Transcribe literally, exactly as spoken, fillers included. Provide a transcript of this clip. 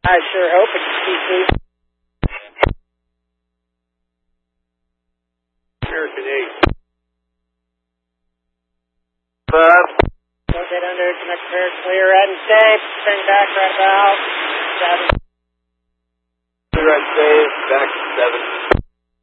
I sure hope it's T C. American eight. Five. Don't get under, connect very clear, red and safe, bring back right about seven. Red safe, back to seven.